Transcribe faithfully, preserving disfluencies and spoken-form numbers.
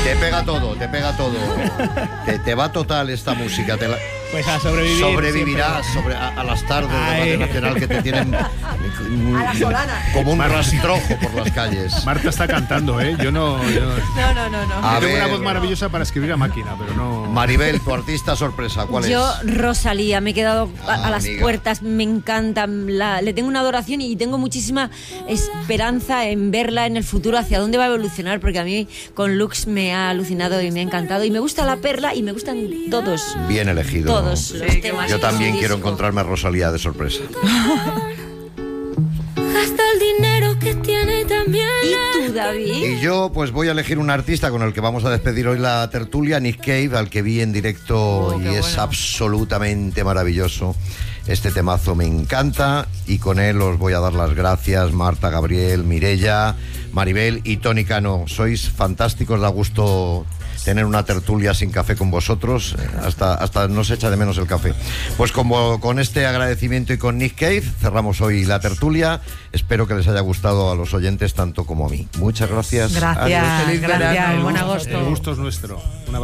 Te pega todo, te pega todo. Te, te va total esta música. Te la... Pues a sobrevivir. Sobrevivirás sobre, a, a las tardes de Radio Nacional que te tienen A la solana. como un rastrojo por las calles. Marta está cantando, ¿eh? Yo no... Yo... No, no, no, no. A Tengo ver, una voz maravillosa para escribir a máquina, pero no... Maribel, tu artista sorpresa, ¿cuál Yo, es? Rosalía, me he quedado a, Ah, a las amiga. puertas, me encanta, la, le tengo una adoración y tengo muchísima esperanza en verla en el futuro, hacia dónde va a evolucionar, porque a mí con Lux me ha alucinado y me ha encantado, y me gusta La Perla y me gustan todos, Bien elegido. todos los Sí, temas. Yo de también su quiero disco. encontrarme a Rosalía de sorpresa. Gasta el dinero que tiene también. ¿Y tú, David? Y yo pues voy a elegir un artista con el que vamos a despedir hoy la tertulia, Nick Cave, al que vi en directo Oh, y qué es bueno. absolutamente maravilloso. Este temazo me encanta y con él os voy a dar las gracias, Marta, Gabriel, Mirella, Maribel y Toni Cano. Sois fantásticos, da gusto tener una tertulia sin café con vosotros, eh, hasta, hasta nos echa de menos el café. Pues como con este agradecimiento y con Nick Cave cerramos hoy la tertulia. Espero que les haya gustado a los oyentes tanto como a mí. Muchas gracias. Gracias, Adiós. gracias. El Buen gusto- agosto. El gusto es nuestro. Una